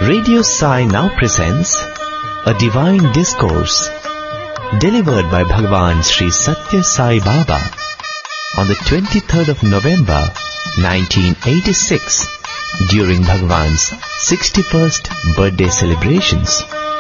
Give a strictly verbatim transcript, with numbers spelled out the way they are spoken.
Radio Sai now presents a divine discourse delivered by Bhagavan Sri Satya Sai Baba on the twenty-third of November nineteen eighty-six during Bhagavan's sixty-first birthday celebrations.